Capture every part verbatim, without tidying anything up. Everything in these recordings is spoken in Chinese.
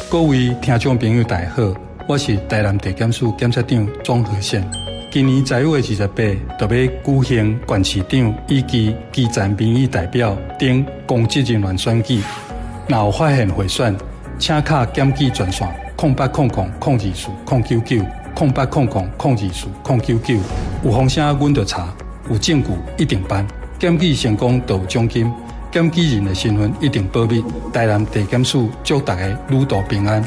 各位听众朋友，大家好，我是台南地检署检察长庄和宪。今年十一月二十八，就要举行县市长以及基层民意代表等公职人员选举。若有发现贿选，请卡检举专线零八空空空二四空九九零八空空空二四空九九，有风声阮就查，有证据一定办。检举成功就有奖金，检举人的身份一定保密。台南地检署祝大家旅途平安。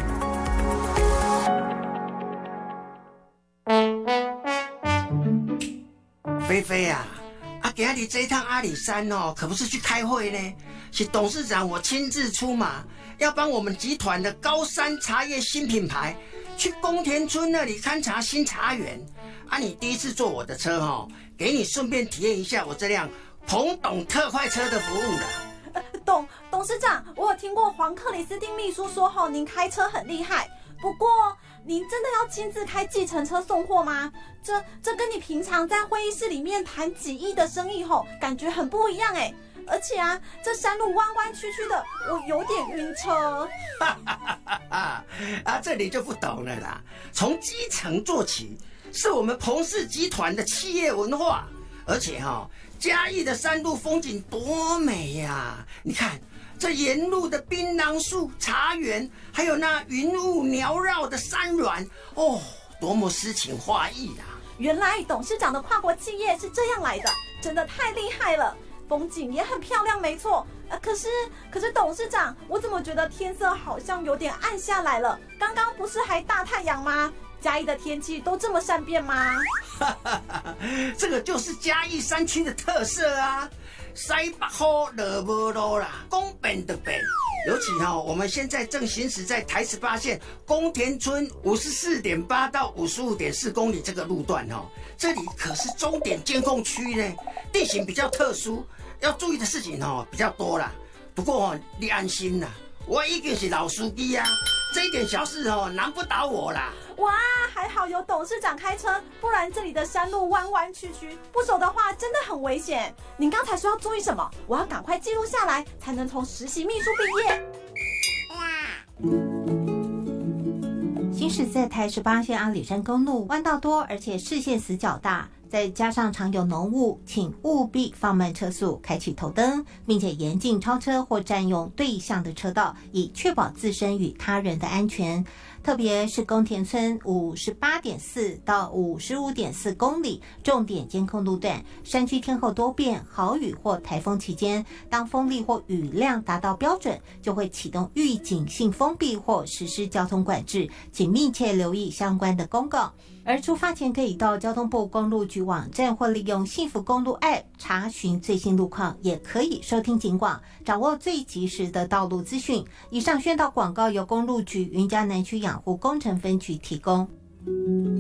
菲菲啊，啊，今日这一趟阿里山哦，可不是去开会呢，是董事长我亲自出马，要帮我们集团的高山茶叶新品牌去宫田村那里勘察新茶园。啊，你第一次坐我的车哦，给你顺便体验一下我这辆彭董特快车的服务了。 呃、董董事长，我有听过黄克里斯汀秘书说吼，您开车很厉害。不过，您真的要亲自开计程车送货吗？这这跟你平常在会议室里面谈几亿的生意吼，感觉很不一样哎。而且啊，这山路弯弯曲曲的，我有点晕车。 啊，这里就不懂了啦。从基层做起，是我们彭氏集团的企业文化。而且哈、哦，嘉义的山路风景多美呀、啊！你看。这沿路的槟榔树、茶园，还有那云雾缭绕的山峦，哦，多么诗情画意啊！ 原来董事长的跨国企业是这样来的，真的太厉害了。风景也很漂亮，没错。呃，可是可是董事长，我怎么觉得天色好像有点暗下来了？刚刚不是还大太阳吗？嘉义的天气都这么善变吗？ 这个就是嘉义山区的特色啊！西北风，落无路啦，讲变就变。尤其哈、哦，我们现在正行驶在台十八线宫田村五十四点八到五十五点四公里这个路段哈、哦，这里可是终点监控区呢，地形比较特殊，要注意的事情哦比较多啦。不过哦，你安心啦，我已经是老司机啊，这一点小事哦难不倒我啦。 哇，还好有董事长开车，不然这里的山路弯弯曲曲，不熟的话真的很危险。您刚才说要注意什么？我要赶快记录下来，才能从实习秘书毕业。 行驶在台十八线阿里山公路，弯道多，而且视线死角大，再加上常有浓雾，请务必放慢车速，开启头灯，并且严禁超车或占用对向的车道，以确保自身与他人的安全。特别是宫田村五十八点四到五十五点四公里重点监控路段，山区天候多变，豪雨或台风期间，当风力或雨量达到标准，就会启动预警性封闭或实施交通管制，请密切留意相关的公告。而出发前可以到交通部公路局网站或利用幸福公路 App 查询最新路况，也可以收听警广，掌握最及时的道路资讯。以上宣导广告由公路局云嘉南区养护工程分局提供。